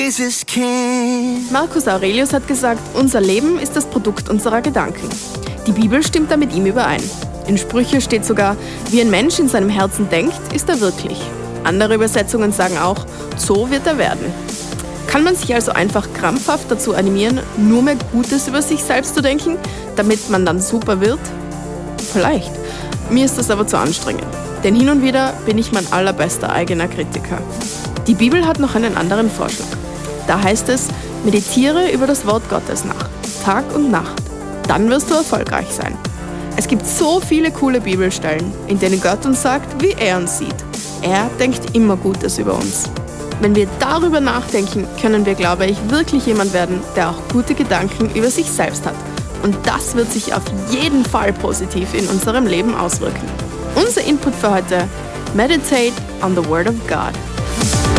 Jesus can. Marcus Aurelius hat gesagt, unser Leben ist das Produkt unserer Gedanken. Die Bibel stimmt da mit ihm überein. In Sprüche steht sogar, wie ein Mensch in seinem Herzen denkt, ist er wirklich. Andere Übersetzungen sagen auch, so wird er werden. Kann man sich also einfach krampfhaft dazu animieren, nur mehr Gutes über sich selbst zu denken, damit man dann super wird? Vielleicht. Mir ist das aber zu anstrengend. Denn hin und wieder bin ich mein allerbester eigener Kritiker. Die Bibel hat noch einen anderen Vorschlag. Da heißt es, meditiere über das Wort Gottes nach, Tag und Nacht. Dann wirst du erfolgreich sein. Es gibt so viele coole Bibelstellen, in denen Gott uns sagt, wie er uns sieht. Er denkt immer Gutes über uns. Wenn wir darüber nachdenken, können wir, glaube ich, wirklich jemand werden, der auch gute Gedanken über sich selbst hat. Und das wird sich auf jeden Fall positiv in unserem Leben auswirken. Unser Input für heute: Meditate on the Word of God.